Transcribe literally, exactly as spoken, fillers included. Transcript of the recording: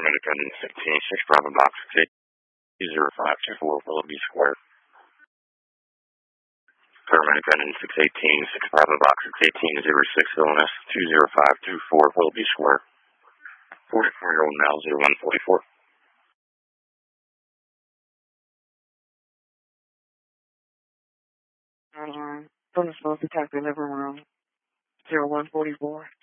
Independent sixteen, six Bravo Box six eight zero five two four Willoughby Square. Paramount Independent six eighteen, six Bravo Box six eighteen zero six Illness two zero five two four Willoughby Square. forty-four-year-old male zero one forty-four. Um, from the smoke detector living room, zero one forty-four.